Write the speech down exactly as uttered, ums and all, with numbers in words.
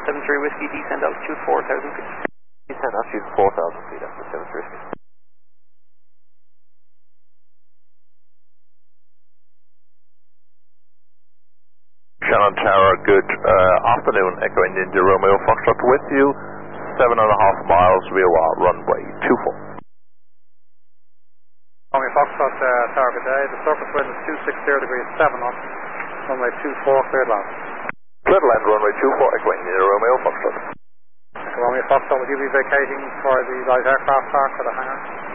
seven three Whiskey, descend altitude four thousand feet. Descend altitude four thousand feet after seven three Whiskey. Shannon Tower, good uh, afternoon, Echo India Romeo Foxtrot with you, seven and a half miles, rear runway two four. Romeo Foxtrot uh, Tower, good day. The surface wind is two six zero degrees seven knots, runway two four, cleared land. Cleared land, runway two four, Echo India Romeo Foxtrot. Romeo Foxtrot, will you be vacating for the light aircraft park or the hangar?